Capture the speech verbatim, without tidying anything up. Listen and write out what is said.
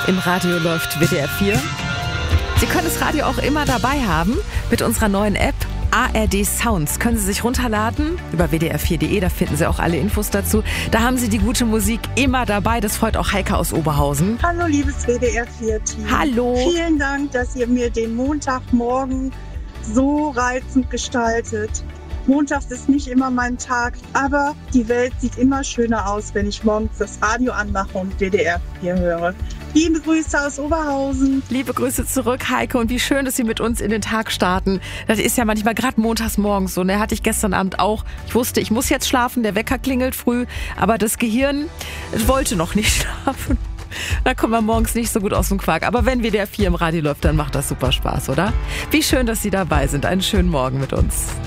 Im Radio läuft W D R vier. Sie können das Radio auch immer dabei haben mit unserer neuen App A R D Sounds. Können Sie sich runterladen über W D R vier Punkt de, da finden Sie auch alle Infos dazu. Da haben Sie die gute Musik immer dabei. Das freut auch Heike aus Oberhausen. Hallo liebes W D R vier Team. Hallo. Vielen Dank, dass ihr mir den Montagmorgen so reizend gestaltet. Montags ist nicht immer mein Tag, aber die Welt sieht immer schöner aus, wenn ich morgens das Radio anmache und W D R vier höre. Liebe Grüße aus Oberhausen. Liebe Grüße zurück, Heike. Und wie schön, dass Sie mit uns in den Tag starten. Das ist ja manchmal gerade montags morgens so. Ne? Hatte ich gestern Abend auch. Ich wusste, ich muss jetzt schlafen. Der Wecker klingelt früh. Aber das Gehirn wollte noch nicht schlafen. Da kommt man morgens nicht so gut aus dem Quark. Aber wenn W D R vier im Radio läuft, dann macht das super Spaß, oder? Wie schön, dass Sie dabei sind. Einen schönen Morgen mit uns.